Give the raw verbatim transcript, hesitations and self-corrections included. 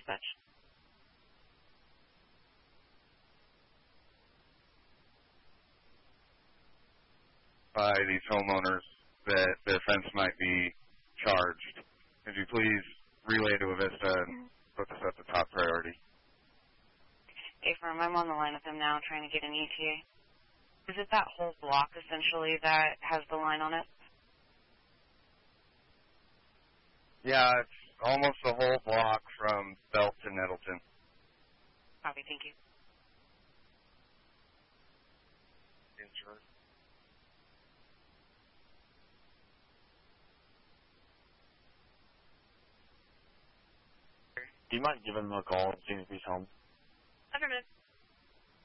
dispatch. By these homeowners that the offense might be charged. Could you please relay to Avista and put this at the top priority? A-firm, I'm on the line with him now trying to get an E T A. Is it that whole block, essentially, that has the line on it? Yeah, it's almost the whole block from Belt to Nettleton. Copy, thank you. Insurance. Do you mind giving him a call and seeing if he's home?